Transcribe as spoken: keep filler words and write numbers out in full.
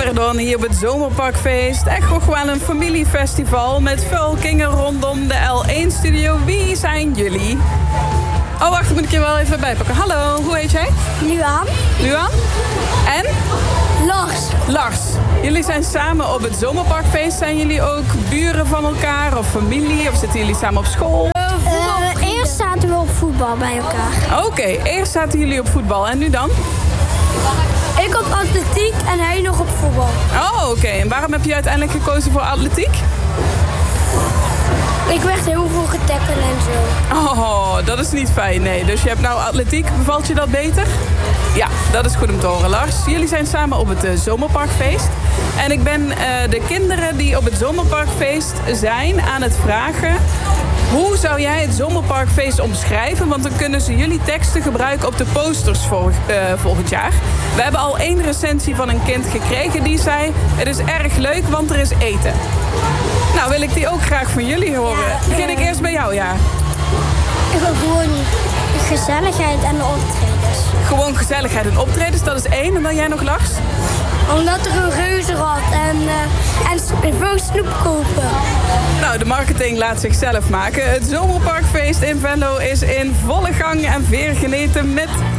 Pardon, hier op het Zomerparkfeest. Echt nog wel een familiefestival met vulkingen rondom de L één studio. Wie zijn jullie? Oh, wacht, moet ik je wel even bijpakken. Hallo, hoe heet jij? Luan. Luan? En? Lars. Lars. Jullie zijn samen op het Zomerparkfeest. Zijn jullie ook buren van elkaar of familie? Of zitten jullie samen op school? Uh, eerst zaten we op voetbal bij elkaar. Oké, okay, eerst zaten jullie op voetbal. En nu dan? Ik op atletiek en hij nog op voetbal. Oh, oké. Okay. En waarom heb je uiteindelijk gekozen voor atletiek? Ik werd heel veel getackeld en zo. Oh, dat is niet fijn, nee. Dus je hebt nou atletiek. Bevalt je dat beter? Ja, dat is goed om te horen, Lars. Jullie zijn samen op het uh, Zomerparkfeest. En ik ben uh, de kinderen die op het Zomerparkfeest zijn aan het vragen... Hoe zou jij het Zomerparkfeest omschrijven? Want dan kunnen ze jullie teksten gebruiken op de posters volg, uh, volgend jaar. We hebben al één recensie van een kind gekregen die zei... Het is erg leuk, want er is eten. Nou, wil ik die ook graag van jullie horen. Ja, uh, Begin ik eerst bij jou, ja? Ik wil gewoon gezelligheid en de optredens. Gewoon gezelligheid en optredens, dat is één. En dan jij nog, Lars? Omdat er een reuzenrad en, uh, en veel snoep kopen. Nou, de marketing laat zichzelf maken. Het Zomerparkfeest in Venlo is in volle gang en veer geneten met